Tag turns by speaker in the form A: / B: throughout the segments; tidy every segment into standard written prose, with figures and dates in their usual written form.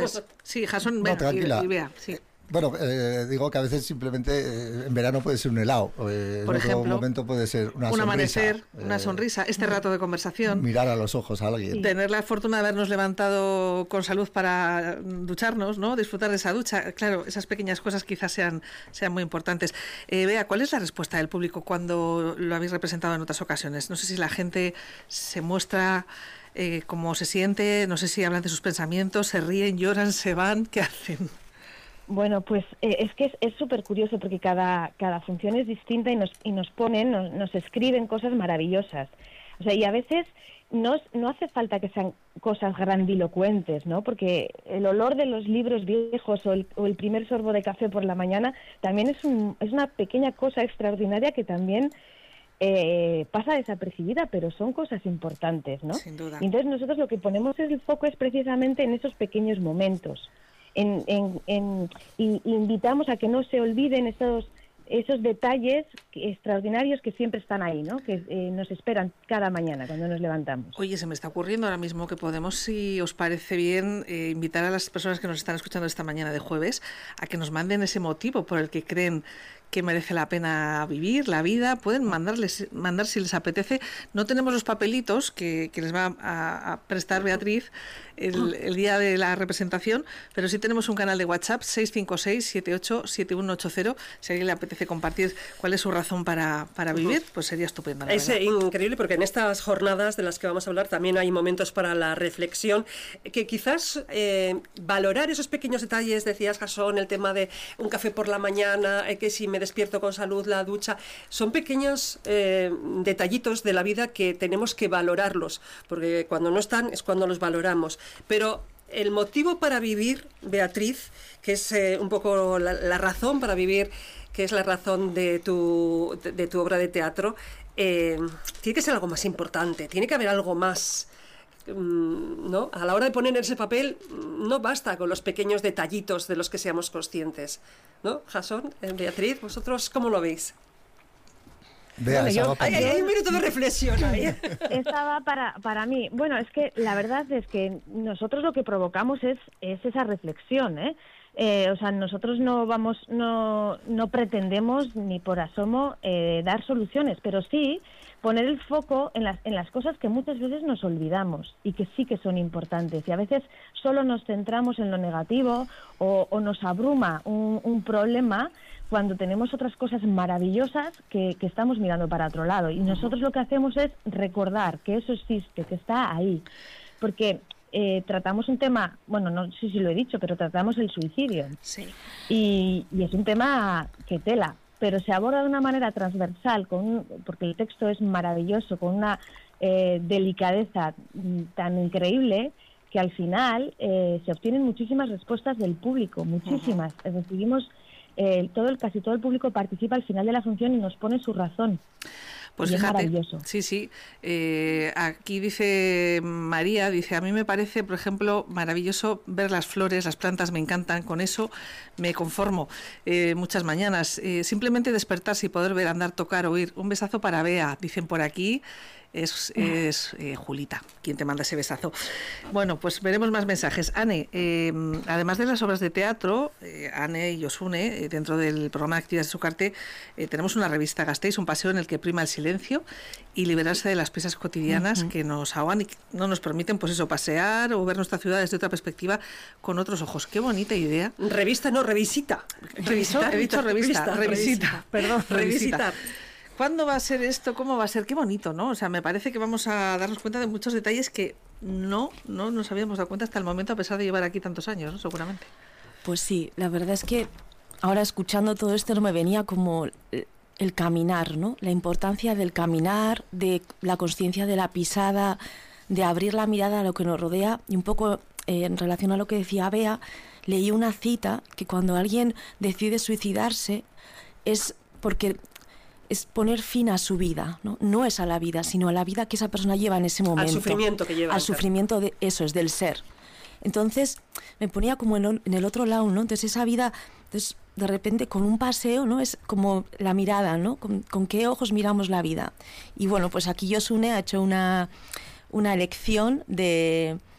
A: mensajes. Sí, Jason,
B: No, tranquila.
A: y Bea, sí.
B: Bueno, digo que a veces simplemente en verano puede ser un helado, en
A: Por
B: otro
A: ejemplo,
B: momento puede ser una
A: un
B: sonrisa.
A: amanecer, una sonrisa, este rato de conversación.
B: Mirar a los ojos a alguien.
A: Tener la fortuna de habernos levantado con salud para ducharnos, ¿no? Disfrutar de esa ducha. Claro, esas pequeñas cosas quizás sean muy importantes. Bea, ¿cuál es la respuesta del público cuando lo habéis representado en otras ocasiones? No sé si la gente se muestra cómo se siente, no sé si hablan de sus pensamientos, se ríen, lloran, se van, ¿qué hacen?
C: Bueno, pues es que es súper curioso porque cada función es distinta y nos ponen, nos escriben cosas maravillosas. O sea, y a veces no hace falta que sean cosas grandilocuentes, ¿no? Porque el olor de los libros viejos o el primer sorbo de café por la mañana también es una pequeña cosa extraordinaria que también pasa desapercibida, pero son cosas importantes, ¿no?
A: Sin duda.
C: Y entonces nosotros lo que ponemos el foco es precisamente en esos pequeños momentos. Y invitamos a que no se olviden esos detalles extraordinarios que siempre están ahí, ¿no? Que nos esperan cada mañana cuando nos levantamos.
A: Oye, se me está ocurriendo ahora mismo que podemos, si os parece bien, invitar a las personas que nos están escuchando esta mañana de jueves a que nos manden ese motivo por el que creen que merece la pena vivir la vida. Pueden mandar si les apetece. No tenemos los papelitos que les va a prestar Beatriz el día de la representación, pero sí tenemos un canal de WhatsApp 656-787180. Si a alguien le apetece compartir cuál es su razón para vivir, pues sería estupendo.
D: Es increíble porque en estas jornadas de las que vamos a hablar también hay momentos para la reflexión, que quizás valorar esos pequeños detalles, decías, Jason, el tema de un café por la mañana, que si me despierto con salud, la ducha, son pequeños detallitos de la vida que tenemos que valorarlos, porque cuando no están es cuando los valoramos. Pero el motivo para vivir, Beatriz, que es un poco la razón para vivir, que es la razón de tu obra de teatro, tiene que ser algo más importante, tiene que haber algo más, ¿no? A la hora de poner ese papel no basta con los pequeños detallitos de los que seamos conscientes, ¿no? Jason, Beatriz, ¿vosotros cómo lo veis?
B: Bueno,
D: hay un minuto de reflexión ahí.
C: Estaba para mí. Bueno, es que la verdad es que nosotros lo que provocamos es esa reflexión, ¿eh? O sea, nosotros no pretendemos ni por asomo dar soluciones, pero sí poner el foco en las cosas que muchas veces nos olvidamos y que sí que son importantes. Y a veces solo nos centramos en lo negativo o nos abruma un problema cuando tenemos otras cosas maravillosas que estamos mirando para otro lado. Y nosotros lo que hacemos es recordar que eso existe, que está ahí. Porque tratamos un tema, bueno, no sé si lo he dicho, pero tratamos el suicidio.
A: Sí.
C: Y es un tema que tela, pero se aborda de una manera transversal, porque el texto es maravilloso, con una delicadeza tan increíble que al final se obtienen muchísimas respuestas del público, muchísimas. Recibimos casi todo el público participa al final de la función y nos pone su razón.
A: Pues
C: y
A: fíjate,
C: es maravilloso.
A: Sí. Aquí dice María, a mí me parece, por ejemplo, maravilloso ver las flores, las plantas me encantan, con eso me conformo muchas mañanas. Simplemente despertarse y poder ver, andar, tocar, oír. Un besazo para Bea, dicen por aquí. Es Julita quien te manda ese besazo. Bueno, pues veremos más mensajes. Anne, además de las obras de teatro, Anne y Josune, dentro del programa de actividades de Socarte, tenemos una revista Gasteiz, un paseo en el que prima el silencio y liberarse de las prisas cotidianas que nos ahogan y no nos permiten, pues eso, pasear o ver nuestra ciudad desde otra perspectiva con otros ojos. Qué bonita idea.
D: Revista, no, revisita.
A: He dicho revisita. Perdón,
D: revisitar.
A: ¿Cuándo va a ser esto? ¿Cómo va a ser? Qué bonito, ¿no? O sea, me parece que vamos a darnos cuenta de muchos detalles que no nos habíamos dado cuenta hasta el momento, a pesar de llevar aquí tantos años, ¿no? Seguramente.
E: Pues sí, la verdad es que ahora escuchando todo esto no me venía como el caminar, ¿no? La importancia del caminar, de la consciencia de la pisada, de abrir la mirada a lo que nos rodea. Y un poco en relación a lo que decía Bea, leí una cita que cuando alguien decide suicidarse es porque es poner fin a su vida, ¿no? No es a la vida, sino a la vida que esa persona lleva en ese momento.
D: Al sufrimiento que lleva.
E: Al sufrimiento de eso, es del ser. Entonces me ponía como en el otro lado, ¿no? Entonces esa vida, entonces, de repente con un paseo, ¿no? Es como la mirada, ¿no? Con qué ojos miramos la vida. Y bueno, pues aquí Josune ha hecho una elección de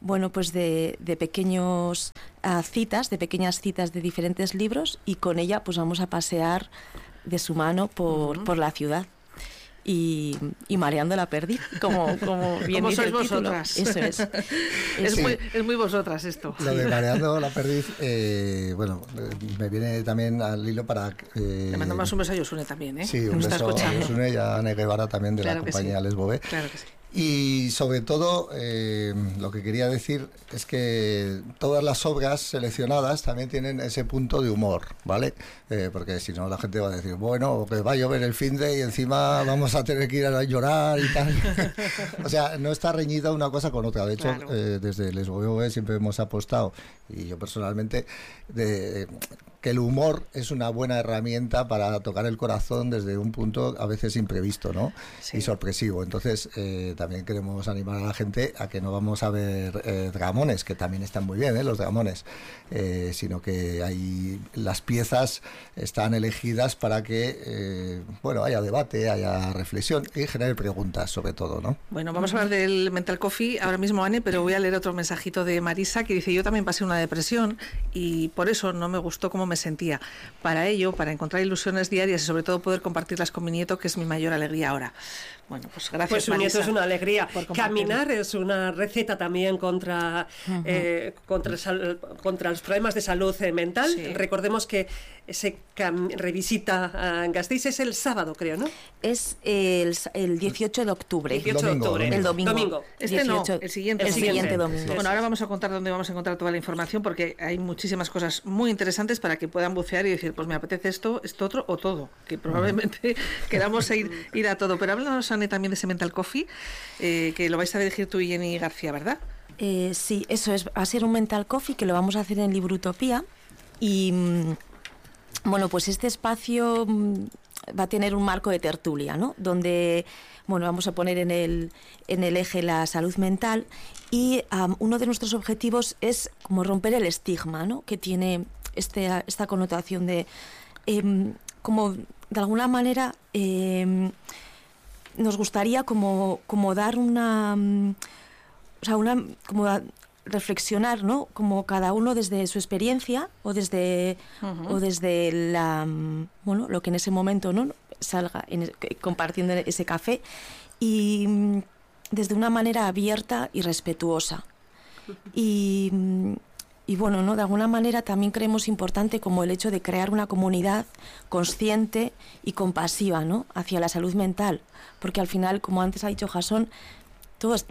E: bueno, pues de pequeños citas, de pequeñas citas de diferentes libros, y con ella pues vamos a pasear de su mano por la ciudad. Y mareando la perdiz, como bien
A: como
E: dice
A: sois
E: el título.
A: Vosotras.
E: Eso es.
A: Es muy vosotras esto.
B: Lo de mareando la perdiz, bueno, me viene también al hilo para...
A: Le mandamos un beso a Yosune también, ¿eh?
B: Sí, un
A: Nos está
B: beso a
A: escuchando.
B: Yosune y a Ana Guevara también de
A: Claro
B: la
A: que
B: compañía
A: sí.
B: Les Bové.
A: Claro que sí.
B: Y sobre todo, lo que quería decir es que todas las obras seleccionadas también tienen ese punto de humor, ¿vale? Porque si no la gente va a decir, bueno, que va a llover el finde y encima vamos a tener que ir a llorar y tal. O sea, no está reñida una cosa con otra. De hecho,
A: Claro.
B: desde Les Bové siempre hemos apostado, y yo personalmente, que el humor es una buena herramienta para tocar el corazón desde un punto a veces imprevisto, ¿no?
A: Sí.
B: Y sorpresivo. Entonces, también queremos animar a la gente a que no vamos a ver dramones, que también están muy bien, los dramones, sino que las piezas están elegidas para que, bueno, haya debate, haya reflexión y genere preguntas, sobre todo, ¿no?
A: Bueno, vamos a hablar del Mental Coffee ahora mismo, Anne, pero voy a leer otro mensajito de Marisa que dice: yo también pasé una depresión y por eso no me gustó cómo me sentía. Para ello, para encontrar ilusiones diarias y sobre todo poder compartirlas con mi nieto, que es mi mayor alegría ahora. Bueno, pues gracias,
D: Pues su
A: Marisa,
D: nieto es una alegría.
A: por compartirlo.
D: Caminar es una receta también contra los problemas de salud mental.
A: Sí.
D: Recordemos que se revisita a Gasteiz, es el sábado, creo, ¿no?
E: Es el 18 de octubre.
D: 18 de octubre.
E: El domingo.
A: Este no,
E: 18,
A: el siguiente.
E: El siguiente
D: siguiente.
E: domingo.
D: Sí.
A: Bueno, ahora vamos a contar dónde vamos a encontrar toda la información, porque hay muchísimas cosas muy interesantes para que puedan bucear y decir, pues me apetece esto otro o todo, que probablemente queramos ir a todo. Pero háblanos, Anne, también de ese Mental Coffee, que lo vais a dirigir tú y Jenny García, ¿verdad?
E: Sí, eso es. Va a ser un Mental Coffee que lo vamos a hacer en Librutopía. Y bueno, pues este espacio va a tener un marco de tertulia, ¿no? Donde, bueno, vamos a poner en el eje la salud mental, y uno de nuestros objetivos es como romper el estigma, ¿no? Que tiene esta connotación de como de alguna manera nos gustaría como dar reflexionar, ¿no? Como cada uno desde su experiencia o desde lo que en ese momento, ¿no?, salga compartiendo ese café, y desde una manera abierta y respetuosa. Y bueno, ¿no?, de alguna manera también creemos importante como el hecho de crear una comunidad consciente y compasiva, ¿no?, hacia la salud mental, porque al final, como antes ha dicho Jasón, todas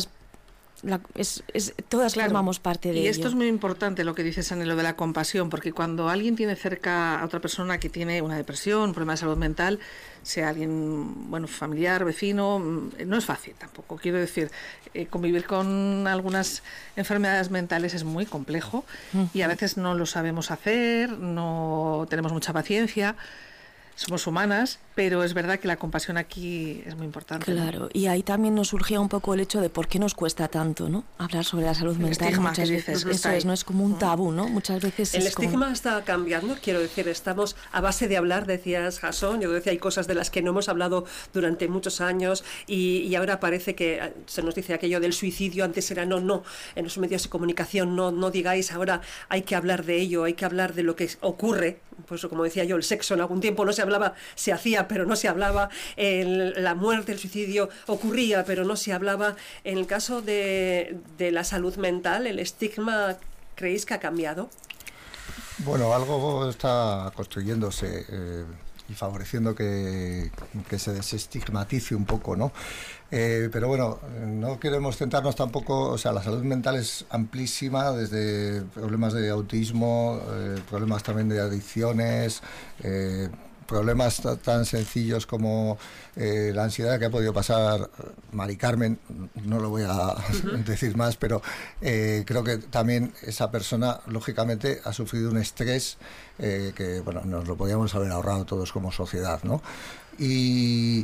A: Claro,
E: formamos parte de ello.
A: Y esto es muy importante lo que dices, Anne, lo de la compasión, porque cuando alguien tiene cerca a otra persona que tiene una depresión, un problema de salud mental, sea alguien, bueno, familiar, vecino, no es fácil tampoco. Quiero decir, convivir con algunas enfermedades mentales es muy complejo y a veces no lo sabemos hacer, no tenemos mucha paciencia. Somos humanas, pero es verdad que la compasión aquí es muy importante.
E: Claro,
A: ¿no?
E: y ahí también nos surgía un poco el hecho de por qué nos cuesta tanto, ¿no?, hablar sobre la salud mental.
A: Estigma
E: muchas
A: que
E: veces
A: dices,
E: eso es, no es como un tabú, ¿no? Muchas veces
D: El
E: es como...
D: estigma está cambiando, quiero decir, estamos a base de hablar, decías Jasón, yo decía, hay cosas de las que no hemos hablado durante muchos años y ahora parece que se nos dice aquello del suicidio, antes era no, en los medios de comunicación no digáis, ahora hay que hablar de ello, hay que hablar de lo que ocurre, pues como decía yo, el sexo en algún tiempo no se hablaba, se hacía pero no se hablaba, la muerte, el suicidio ocurría pero no se hablaba. En el caso de la salud mental, ¿el estigma creéis que ha cambiado?
B: Bueno, algo está construyéndose y favoreciendo que se desestigmatice un poco, ¿no? Pero bueno, no queremos centrarnos tampoco, o sea, la salud mental es amplísima, desde problemas de autismo, problemas también de adicciones, problemas tan sencillos como la ansiedad que ha podido pasar Mari Carmen, no lo voy a decir más, pero creo que también esa persona, lógicamente, ha sufrido un estrés que, bueno, nos lo podíamos haber ahorrado todos como sociedad, ¿no? Y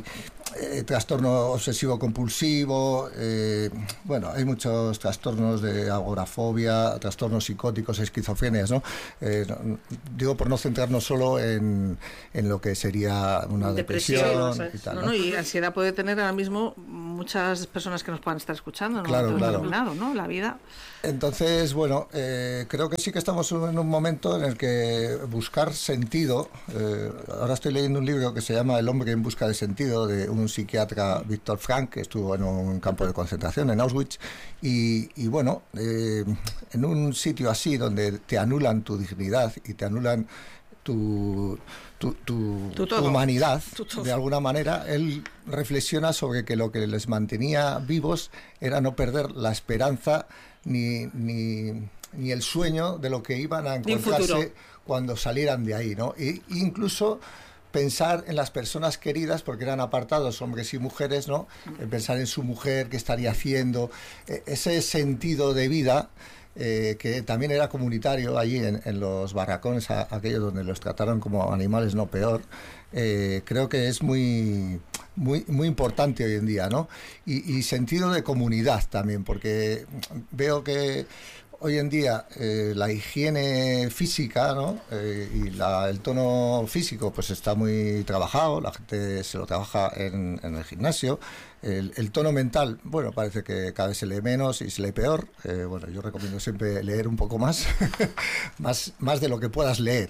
B: trastorno obsesivo-compulsivo, bueno, hay muchos trastornos de agorafobia, trastornos psicóticos, esquizofrenias, ¿no? Digo, por no centrarnos solo en lo que sería una depresión y tal, ¿no?
A: Y ansiedad puede tener ahora mismo muchas personas que nos puedan estar escuchando, ¿no?
B: Claro.
A: ¿no? La vida.
B: Entonces, bueno, creo que sí que estamos en un momento en el que buscar sentido. Ahora estoy leyendo un libro que se llama El hombre en busca de sentido, de un psiquiatra, Viktor Frankl, que estuvo en un campo de concentración en Auschwitz. Y bueno, en un sitio así donde te anulan tu dignidad y te anulan tu humanidad, de alguna manera, él reflexiona sobre que lo que les mantenía vivos era no perder la esperanza ni el sueño de lo que iban a encontrarse cuando salieran de ahí, ¿no? E incluso pensar en las personas queridas, porque eran apartados, hombres y mujeres, ¿no? Pensar en su mujer, qué estaría haciendo, ese sentido de vida. Que también era comunitario allí en los barracones, aquellos donde los trataron como animales, no peor. Creo que es muy importante hoy en día, ¿no? Y sentido de comunidad también, porque veo que hoy en día la higiene física, ¿no? Y el tono físico pues está muy trabajado, la gente se lo trabaja en el gimnasio. El tono mental, bueno, parece que cada vez se lee menos y se lee peor. Bueno, yo recomiendo siempre leer un poco más, más de lo que puedas leer.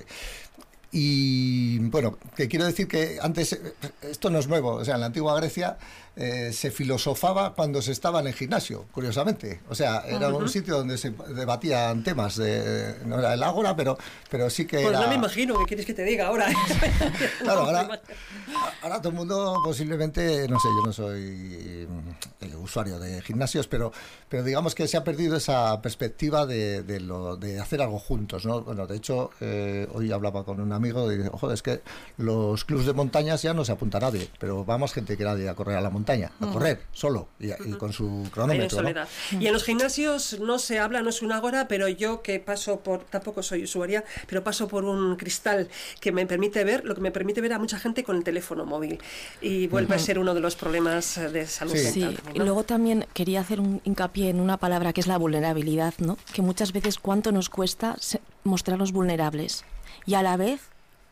B: Y bueno, que quiero decir que antes, esto no es nuevo, o sea, en la antigua Grecia se filosofaba cuando se estaba en el gimnasio, curiosamente. O sea, era un sitio donde se debatían temas, no era el ágora, pero sí que
D: pues
B: era...
D: no me imagino, ¿qué quieres que te diga ahora?
B: Claro, ahora todo el mundo posiblemente, no sé, yo no soy usuario de gimnasios, pero digamos que se ha perdido esa perspectiva de hacer algo juntos, ¿no? Bueno, de hecho, hoy hablaba con un amigo y dije, joder, es que los clubs de montañas ya no se apunta nadie, pero va más gente que nadie a correr a la montaña, a correr solo y con su cronómetro, ¿no?
D: Y en los gimnasios no se habla, no es un ágora, pero yo que paso por, tampoco soy usuaria, pero paso por un cristal que me permite ver, lo que me permite ver a mucha gente con el teléfono móvil, y vuelve a ser uno de los problemas de salud mental, ¿no?
E: Y luego también quería hacer un hincapié en una palabra que es la vulnerabilidad, ¿no? Que muchas veces cuánto nos cuesta mostrarnos vulnerables, y a la vez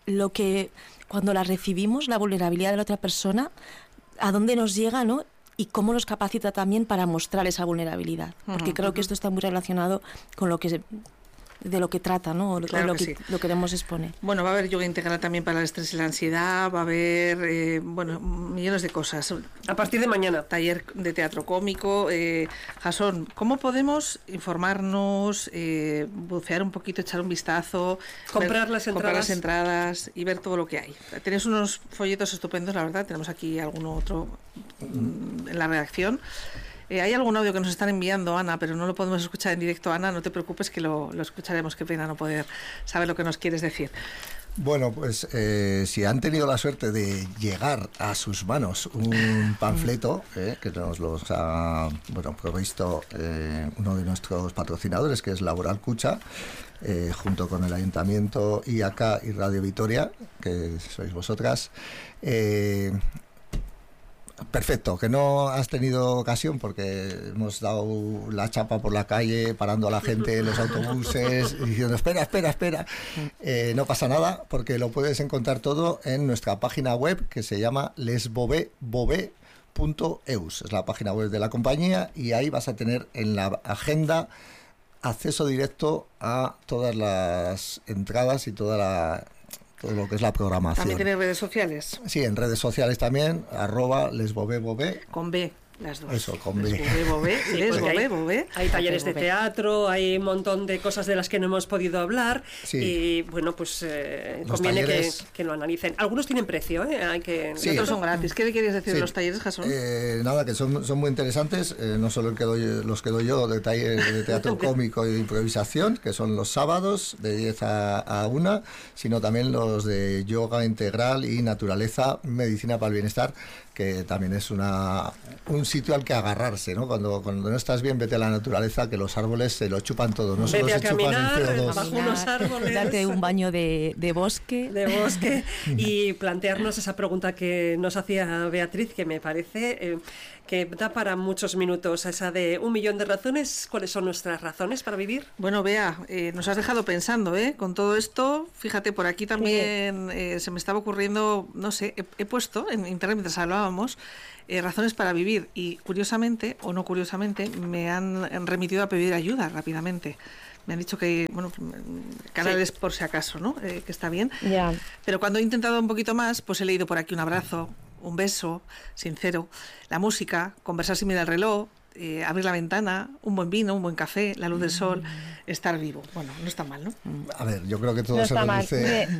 E: cuando la recibimos, la vulnerabilidad de la otra persona, a dónde nos llega, ¿no? Y cómo nos capacita también para mostrar esa vulnerabilidad, porque creo que esto está muy relacionado con de lo que trata, ¿no?
A: Claro
E: Lo queremos exponer.
A: Bueno, va a haber yoga integral también para el estrés y la ansiedad, va a haber, millones de cosas.
D: A partir de mañana.
A: Taller de teatro cómico. Jasón, ¿cómo podemos informarnos, bucear un poquito, echar un vistazo,
D: comprar las
A: entradas y ver todo lo que hay? Tenéis unos folletos estupendos, la verdad, tenemos aquí alguno otro en la redacción. Hay algún audio que nos están enviando, Ana, pero no lo podemos escuchar en directo. Ana, no te preocupes que lo escucharemos. Qué pena no poder saber lo que nos quieres decir.
B: Bueno, pues si han tenido la suerte de llegar a sus manos un panfleto que nos los ha provisto uno de nuestros patrocinadores, que es Laboral Cucha, junto con el Ayuntamiento, IAK y Radio Vitoria, que sois vosotras, perfecto, que no has tenido ocasión porque hemos dado la chapa por la calle, parando a la gente en los autobuses y diciendo espera. No pasa nada porque lo puedes encontrar todo en nuestra página web que se llama lesbobé.eus. Es la página web de la compañía y ahí vas a tener en la agenda acceso directo a todas las entradas y todo lo que es la programación.
A: ¿También tiene redes sociales?
B: Sí, en redes sociales también, @lesbobé.
A: Con B, las dos.
B: Eso, con B.
A: Lesbobé.
D: Hay talleres de teatro, hay un montón de cosas de las que no hemos podido hablar, y bueno, pues conviene que lo analicen. Algunos tienen precio, hay que...
A: Sí. Otros son gratis. ¿Qué le querías decir de los talleres, Jasón?
B: Nada, que son muy interesantes, no solo los que doy yo de talleres de teatro cómico y de improvisación, que son los sábados de 10 a 1, sino también los de yoga integral y naturaleza, medicina para el bienestar, que también es un sitio al que agarrarse, ¿no? Cuando no estás bien, vete a la naturaleza, que los árboles se lo chupan todo, no solo se chupan el CO2.
D: Bajo unos árboles.
E: Darte un baño de bosque.
D: De bosque y plantearnos esa pregunta que nos hacía Beatriz, que me parece que da para muchos minutos, esa de 1 millón de razones. ¿Cuáles son nuestras razones para vivir?
A: Bueno, Bea, nos has dejado pensando, con todo esto. Fíjate, por aquí también se me estaba ocurriendo, no sé, he puesto en internet mientras hablábamos razones para vivir y curiosamente o no curiosamente me han remitido a pedir ayuda rápidamente. Me han dicho que, bueno, canales por si acaso, ¿no? Que está bien.
C: Ya.
A: Pero cuando he intentado un poquito más, pues he leído por aquí un abrazo, un beso sincero, la música, conversar sin mirar el reloj, abrir la ventana, un buen vino, un buen café, la luz del sol, estar vivo. Bueno, no está mal, ¿no?
B: A ver, yo creo que todo
C: No
B: se
C: está mal.
B: reduce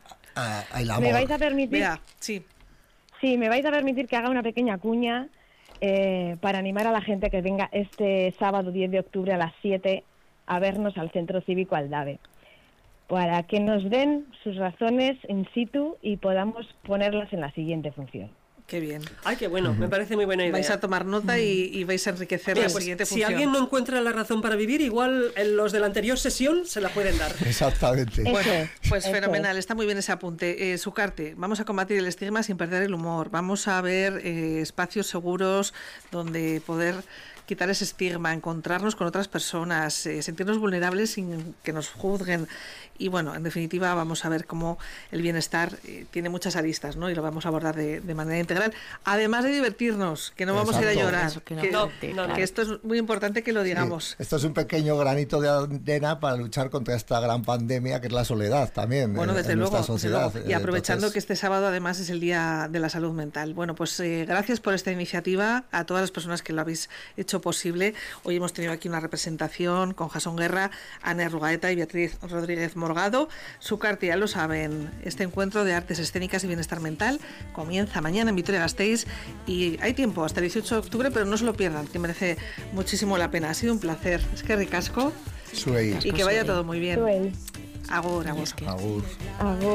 B: al amor.
C: ¿Me vais a permitir?
A: Bea, sí.
C: Sí, me vais a permitir que haga una pequeña cuña para animar a la gente que venga este sábado 10 de octubre a las 7 a vernos al Centro Cívico Aldave, para que nos den sus razones in situ y podamos ponerlas en la siguiente función.
A: Qué bien.
D: Ay, qué bueno, me parece muy buena idea.
A: Vais a tomar nota y vais a enriquecer
D: Mira,
A: la
D: pues,
A: siguiente
D: si
A: función.
D: alguien no encuentra la razón para vivir, igual los de la anterior sesión se la pueden dar.
B: Exactamente.
C: Eso
A: Bueno,
C: es,
A: pues
C: eso
A: fenomenal, está muy bien ese apunte. Sucarte, vamos a combatir el estigma sin perder el humor. Vamos a ver espacios seguros donde poder quitar ese estigma, encontrarnos con otras personas, sentirnos vulnerables sin que nos juzguen. Y bueno, en definitiva, vamos a ver cómo el bienestar tiene muchas aristas, ¿no? Y lo vamos a abordar de manera integral. Además de divertirnos, que no vamos a ir a
B: Exacto.
A: llorar.
E: Eso, que no
A: que,
E: falte,
D: no,
E: claro.
A: que esto es muy importante que lo digamos.
B: Sí, esto es un pequeño granito de arena para luchar contra esta gran pandemia que es la soledad también.
A: Bueno, desde
B: en
A: luego,
B: nuestra
A: desde
B: sociedad.
A: luego. Y aprovechando
B: Entonces,
A: que este sábado además es el Día de la Salud Mental. Bueno, pues gracias por esta iniciativa a todas las personas que lo habéis hecho posible. Hoy hemos tenido aquí una representación con Jasón Guerra, Ana Rugaeta y Beatriz Rodríguez Morgado. Sucarte, ya lo saben, este encuentro de artes escénicas y bienestar mental comienza mañana en Vitoria-Gasteiz y hay tiempo hasta el 18 de octubre, pero no se lo pierdan, que merece muchísimo la pena. Ha sido un placer. Es que ricasco
B: Suey.
A: y que vaya todo muy bien.
C: Suey.
A: Agur, agur.
B: Agur.
C: Agur.